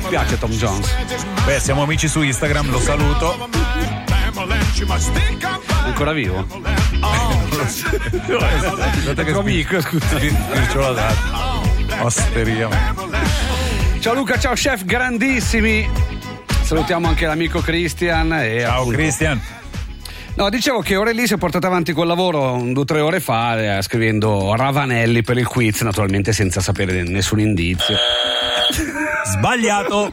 piace Tom Jones? Beh, siamo amici su Instagram, lo saluto. Ancora vivo? Guardate che amico, scusa. ce l'ho dato. Osteria. Ciao Luca, ciao chef, grandissimi. Salutiamo anche l'amico Christian. Ciao appunto, Christian. No, dicevo che Aureli si è portato avanti col lavoro 2 o 3 ore fa, scrivendo Ravanelli per il quiz, naturalmente senza sapere nessun indizio. Sbagliato.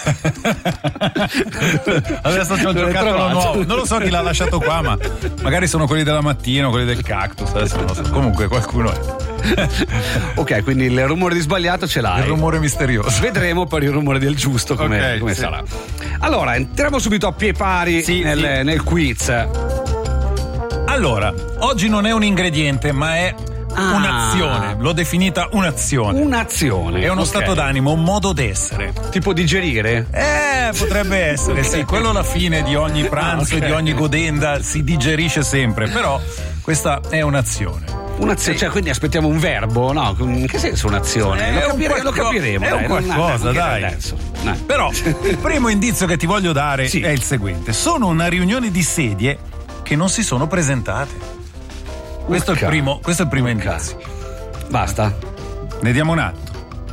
Adesso ci ho giocato nuovo. Non lo so chi l'ha lasciato qua, ma magari sono quelli della mattina, quelli del cactus. Adesso non lo so. Comunque qualcuno è. Ok, quindi il rumore di sbagliato ce l'hai. Il rumore misterioso. Vedremo per il rumore del giusto come sì. sarà. Allora, entriamo subito a pie pari nel quiz. Allora, oggi non è un ingrediente, ma è un'azione. L'ho definita un'azione. Un'azione. È uno stato d'animo, un modo d'essere. Tipo digerire? Potrebbe essere, sì. Quello alla fine di ogni pranzo e di ogni godenda si digerisce sempre, però questa è un'azione. Un'azione, cioè quindi aspettiamo un verbo, no? In che senso un'azione? Lo capiremo. È un qualcosa, dai. Adesso. Però il primo indizio che ti voglio dare è il seguente: sono una riunione di sedie che non si sono presentate. Questo è il primo indizio. Basta. Ne diamo un atto.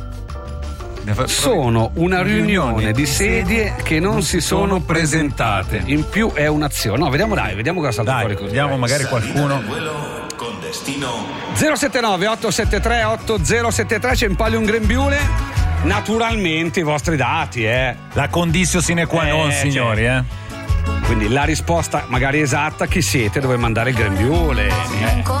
Sono una riunione di sedie che non si sono presentate. In più è un'azione. No, vediamo cosa salta fuori così. Vediamo magari qualcuno. 079 873 8073, c'è in palio un grembiule. Naturalmente i vostri dati, La conditio sine qua non, signori, Quindi la risposta magari esatta, chi siete, dove mandare il grembiule.